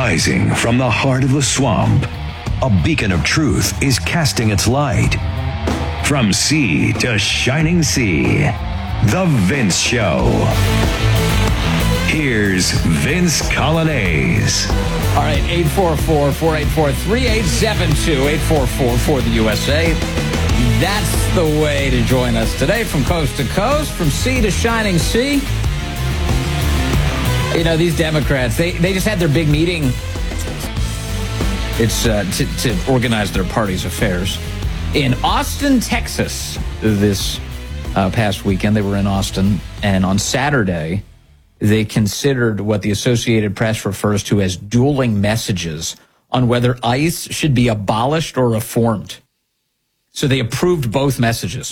Rising from the heart of the swamp, a beacon of truth is casting its light. From sea to shining sea, The Vince Show. Here's Vince Coglianese. All right, 844-484-3872, 844 for the USA. That's the way to join us today from coast to coast, from sea to shining sea. You know, these Democrats, they just had their big meeting. It's to organize their party's affairs. In Austin, Texas, this past weekend, they were in Austin, and on Saturday, they considered what the Associated Press refers to as dueling messages on whether ICE should be abolished or reformed. So they approved both messages.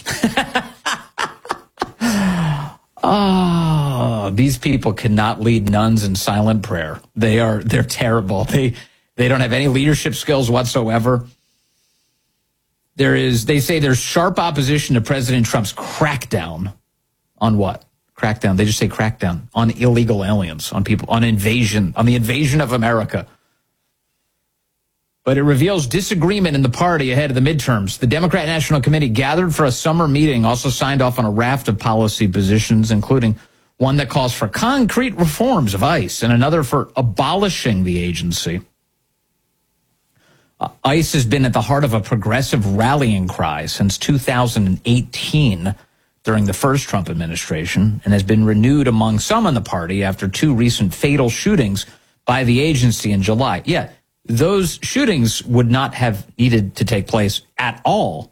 Oh, these people cannot lead nuns in silent prayer. They're terrible. They don't have any leadership skills whatsoever. They say there's sharp opposition to President Trump's crackdown on what? Crackdown. They just say crackdown on illegal aliens, on people, on the invasion of America. But it reveals disagreement in the party ahead of the midterms. The Democrat National Committee gathered for a summer meeting, also signed off on a raft of policy positions, including one that calls for concrete reforms of ICE and another for abolishing the agency. ICE has been at the heart of a progressive rallying cry since 2018 during the first Trump administration and has been renewed among some in the party after two recent fatal shootings by the agency in July. Yeah, those shootings would not have needed to take place at all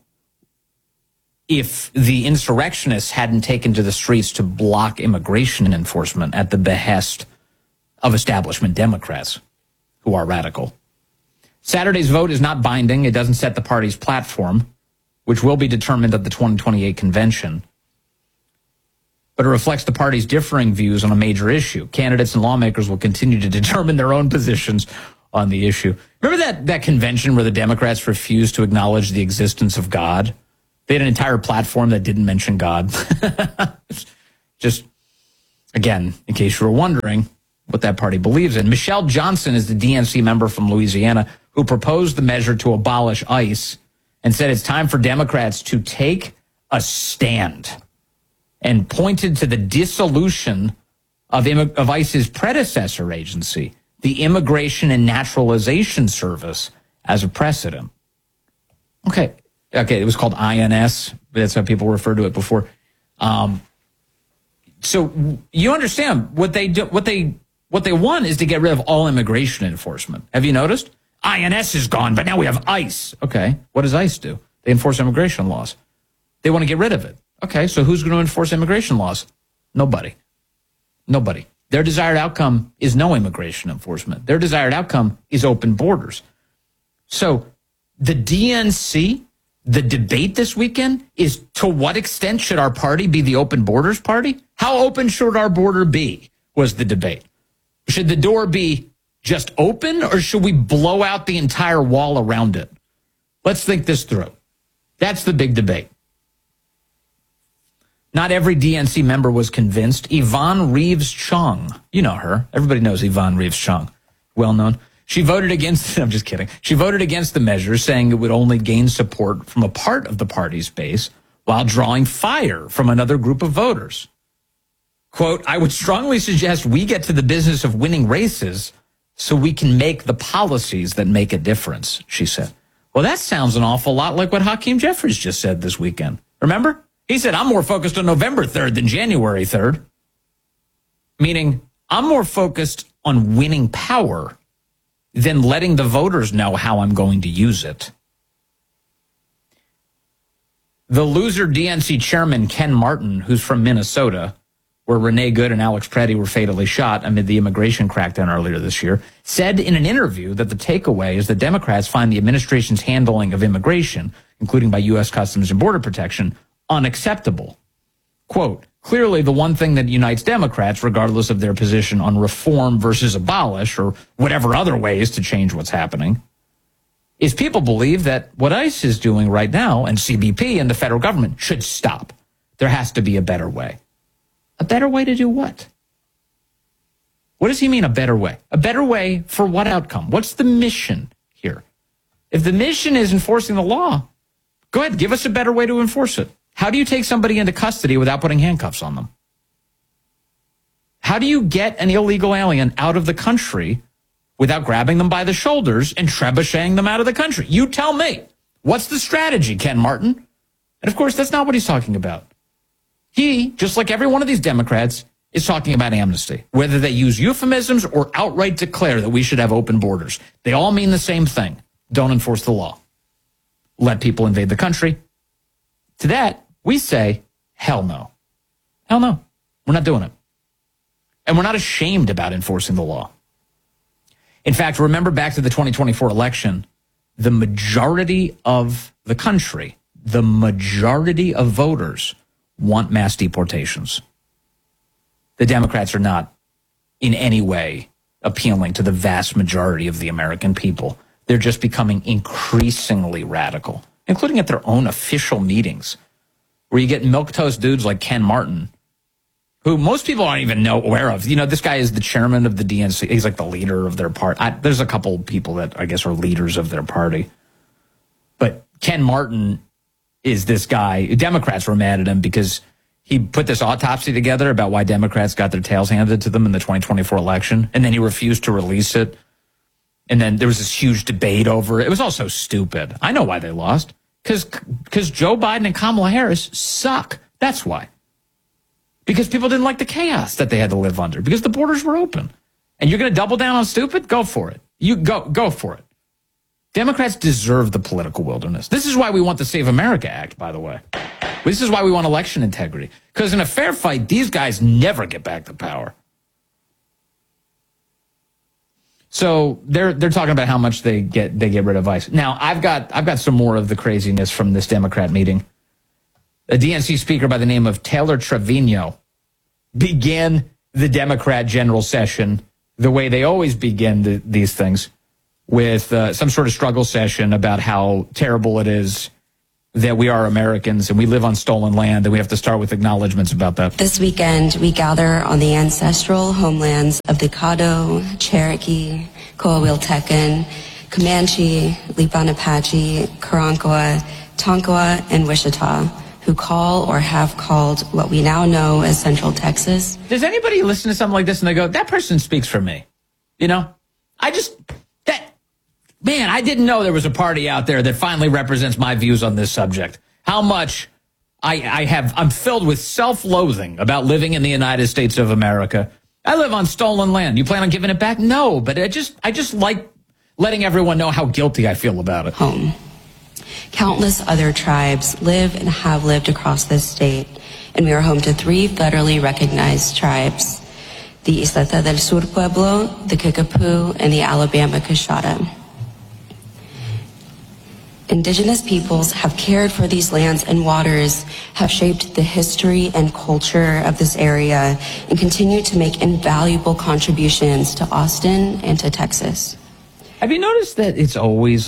if the insurrectionists hadn't taken to the streets to block immigration enforcement at the behest of establishment Democrats who are radical. Saturday's vote is not binding. It doesn't set the party's platform, which will be determined at the 2028 convention. But it reflects the party's differing views on a major issue. Candidates and lawmakers will continue to determine their own positions on the issue. Remember that convention where the Democrats refused to acknowledge the existence of God? They had an entire platform that didn't mention God. Just, again, in case you were wondering what that party believes in. Michelle Johnson is the DNC member from Louisiana who proposed the measure to abolish ICE and said it's time for Democrats to take a stand, and pointed to the dissolution of ICE's predecessor agency, the Immigration and Naturalization Service, as a precedent. Okay, it was called INS, but that's how people referred to it before. So you understand what they do. What they want is to get rid of all immigration enforcement. Have you noticed? INS is gone, but now we have ICE. Okay, what does ICE do? They enforce immigration laws. They want to get rid of it. Okay, so who's going to enforce immigration laws? Nobody. Their desired outcome is no immigration enforcement. Their desired outcome is open borders. So the DNC, the debate this weekend is, to what extent should our party be the open borders party? How open should our border be, was the debate. Should the door be just open, or should we blow out the entire wall around it? Let's think this through. That's the big debate. Not every DNC member was convinced. Yvonne Reeves-Chung, you know her. Everybody knows Yvonne Reeves-Chung, well known. She voted against, I'm just kidding. She voted against the measure, saying it would only gain support from a part of the party's base while drawing fire from another group of voters. Quote, I would strongly suggest we get to the business of winning races so we can make the policies that make a difference, she said. Well, that sounds an awful lot like what Hakeem Jeffries just said this weekend. Remember? He said, I'm more focused on November 3rd than January 3rd. Meaning, I'm more focused on winning power than letting the voters know how I'm going to use it. The loser DNC chairman, Ken Martin, who's from Minnesota, where Renee Good and Alex Preddy were fatally shot amid the immigration crackdown earlier this year, said in an interview that the takeaway is that Democrats find the administration's handling of immigration, including by U.S. Customs and Border Protection, unacceptable. Quote, clearly the one thing that unites Democrats, regardless of their position on reform versus abolish or whatever other ways to change what's happening, is people believe that what ICE is doing right now and CBP and the federal government should stop. There has to be a better way. A better way to do what? What does he mean, a better way? A better way for what outcome? What's the mission here? If the mission is enforcing the law, go ahead, give us a better way to enforce it. How do you take somebody into custody without putting handcuffs on them? How do you get an illegal alien out of the country without grabbing them by the shoulders and trebucheting them out of the country? You tell me. What's the strategy, Ken Martin? And of course, that's not what he's talking about. He, just like every one of these Democrats, is talking about amnesty, whether they use euphemisms or outright declare that we should have open borders. They all mean the same thing. Don't enforce the law. Let people invade the country. To that, we say, hell no. Hell no. We're not doing it. And we're not ashamed about enforcing the law. In fact, remember back to the 2024 election, the majority of the country, the majority of voters want mass deportations. The Democrats are not in any way appealing to the vast majority of the American people. They're just becoming increasingly radical, including at their own official meetings, where you get milquetoast dudes like Ken Martin, who most people aren't even aware of. You know, this guy is the chairman of the DNC. He's like the leader of their party. There's a couple people that I guess are leaders of their party. But Ken Martin is this guy. Democrats were mad at him because he put this autopsy together about why Democrats got their tails handed to them in the 2024 election, and then he refused to release it. And then there was this huge debate over it. It was all so stupid. I know why they lost. Because Joe Biden and Kamala Harris suck. That's why. Because people didn't like the chaos that they had to live under. Because the borders were open. And you're going to double down on stupid? Go for it. You go for it. Democrats deserve the political wilderness. This is why we want the Save America Act, by the way. This is why we want election integrity. Because in a fair fight, these guys never get back to power. So they're talking about how much they get rid of ICE. Now, I've got some more of the craziness from this Democrat meeting. A DNC speaker by the name of Taylor Trevino began the Democrat general session the way they always begin these things, with some sort of struggle session about how terrible it is that we are Americans and we live on stolen land, and we have to start with acknowledgments about that. This weekend, we gather on the ancestral homelands of the Caddo, Cherokee, Coahuiltecan, Comanche, Lipan Apache, Karankawa, Tonkawa, and Wichita, who call or have called what we now know as Central Texas. Does anybody listen to something like this and they go, that person speaks for me? You know, I didn't know there was a party out there that finally represents my views on this subject. How much I'm filled with self-loathing about living in the United States of America. I live on stolen land. You plan on giving it back? No, but I just like letting everyone know how guilty I feel about it. Home. Countless other tribes live and have lived across this state, and we are home to 3 federally recognized tribes: the Isleta del Sur Pueblo, the Kickapoo, and the Alabama Coshada. Indigenous peoples have cared for these lands and waters, have shaped the history and culture of this area, and continue to make invaluable contributions to Austin and to Texas. Have you noticed that it's always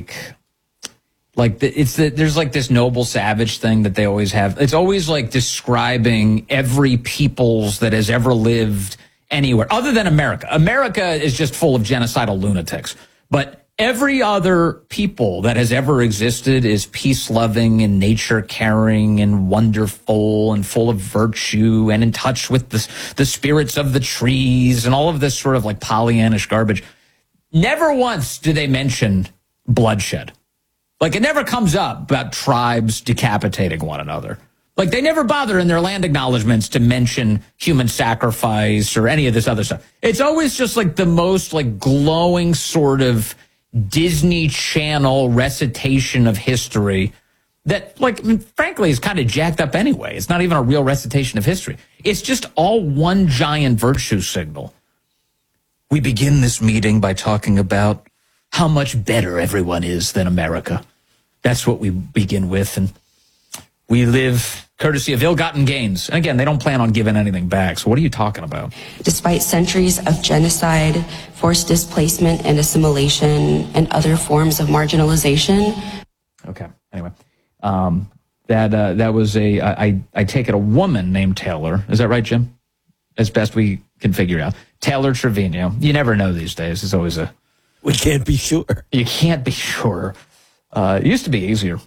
there's like this noble savage thing that they always have? It's always like describing every peoples that has ever lived anywhere other than America. America is just full of genocidal lunatics, but every other people that has ever existed is peace-loving and nature-caring and wonderful and full of virtue and in touch with the spirits of the trees and all of this sort of like Pollyannish garbage. Never once do they mention bloodshed. Like, it never comes up about tribes decapitating one another. Like, they never bother in their land acknowledgments to mention human sacrifice or any of this other stuff. It's always just like the most like glowing sort of Disney Channel recitation of history that, like, frankly, is kind of jacked up anyway. It's not even a real recitation of history. It's just all one giant virtue signal. We begin this meeting by talking about how much better everyone is than America. That's what we begin with. And we live courtesy of ill-gotten gains. And again, they don't plan on giving anything back. So what are you talking about? Despite centuries of genocide, forced displacement and assimilation, and other forms of marginalization. Okay. Anyway, that was I take it a woman named Taylor. Is that right, Jim? As best we can figure out. Taylor Trevino. You never know these days. It's always We can't be sure. You can't be sure. It used to be easier.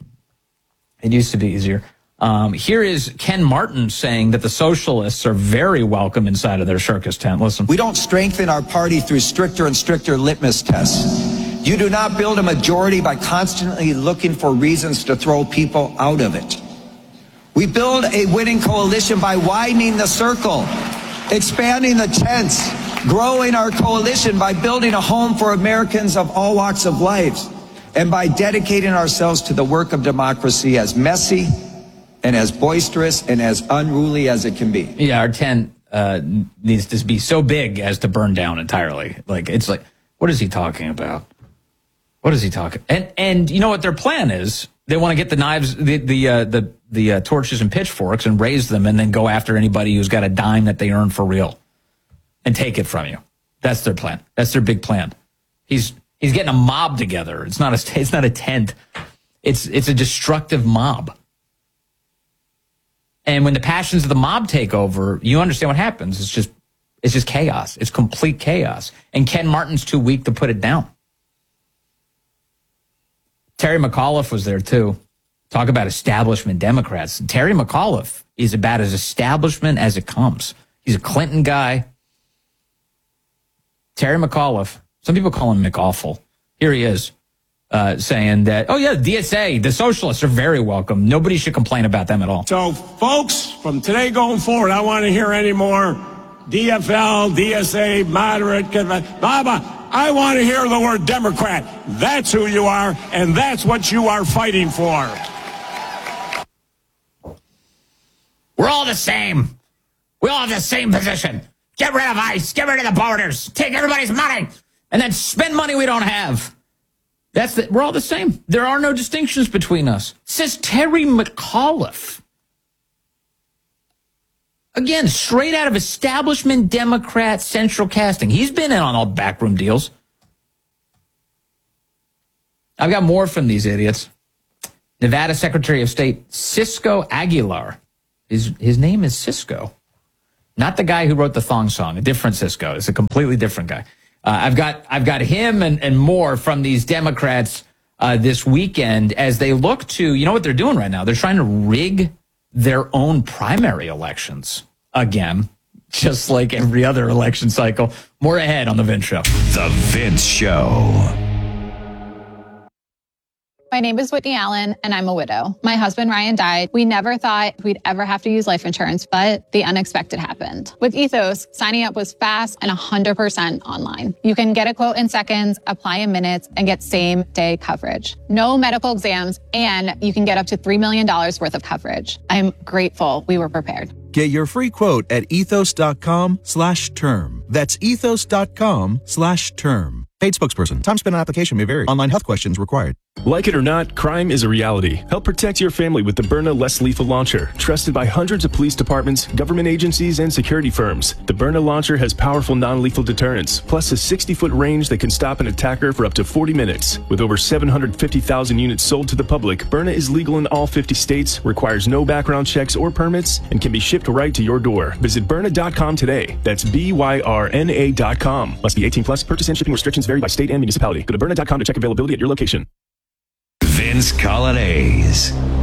Here is Ken Martin saying that the socialists are very welcome inside of their circus tent. Listen. We don't strengthen our party through stricter and stricter litmus tests. You do not build a majority by constantly looking for reasons to throw people out of it. We build a winning coalition by widening the circle, expanding the tents, growing our coalition by building a home for Americans of all walks of life, and by dedicating ourselves to the work of democracy as messy and as boisterous and as unruly as it can be. Yeah, our tent needs to be so big as to burn down entirely. It's like, what is he talking about? What is he talking? And you know what their plan is? They want to get the knives, the torches and pitchforks and raise them, and then go after anybody who's got a dime that they earn for real and take it from you. That's their plan. That's their big plan. He's getting a mob together. It's not a tent. It's a destructive mob. And when the passions of the mob take over, you understand what happens. It's just chaos. It's complete chaos. And Ken Martin's too weak to put it down. Terry McAuliffe was there too. Talk about establishment Democrats. Terry McAuliffe is about as establishment as it comes. He's a Clinton guy. Terry McAuliffe. Some people call him McAwful. Here he is saying that, oh yeah, DSA, the socialists are very welcome. Nobody should complain about them at all. So, folks, from today going forward, I want to hear any more DFL, DSA, moderate, blah, blah. I want to hear the word Democrat. That's who you are, and that's what you are fighting for. We're all the same. We all have the same position. Get rid of ICE. Get rid of the borders. Take everybody's money. And then spend money we don't have. We're all the same. There are no distinctions between us. Says Terry McAuliffe. Again, straight out of establishment Democrat central casting. He's been in on all backroom deals. I've got more from these idiots. Nevada Secretary of State Cisco Aguilar. His name is Cisco. Not the guy who wrote the thong song, a different Cisco. It's a completely different guy. I've got him and more from these Democrats this weekend as they look to, you know what they're doing right now? They're trying to rig their own primary elections again, just like every other election cycle. More ahead on The Vince Show. The Vince Show. My name is Whitney Allen, and I'm a widow. My husband, Ryan, died. We never thought we'd ever have to use life insurance, but the unexpected happened. With Ethos, signing up was fast and 100% online. You can get a quote in seconds, apply in minutes, and get same-day coverage. No medical exams, and you can get up to $3 million worth of coverage. I'm grateful we were prepared. Get your free quote at ethos.com/term. That's ethos.com/term. Paid spokesperson. Time spent on application may vary. Online health questions required. Like it or not, crime is a reality. Help protect your family with the Byrna Less Lethal Launcher. Trusted by hundreds of police departments, government agencies, and security firms. The Byrna Launcher has powerful non-lethal deterrence, plus a 60-foot range that can stop an attacker for up to 40 minutes. With over 750,000 units sold to the public, Byrna is legal in all 50 states, requires no background checks or permits, and can be shipped right to your door. Visit Byrna.com today. That's BYRNA.com. Must be 18 plus. Purchase and shipping restrictions vary by state and municipality. Go to Byrna.com to check availability at your location. Vince Coglianese.